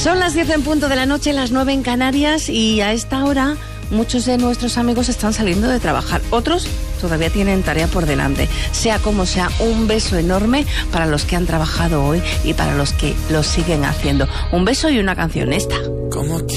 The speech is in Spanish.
Son las 10 en punto de la noche, las 9 en Canarias, y a esta hora muchos de nuestros amigos están saliendo de trabajar. Otros todavía tienen tarea por delante. Sea como sea, un beso enorme para los que han trabajado hoy y para los que lo siguen haciendo. Un beso y una canción esta.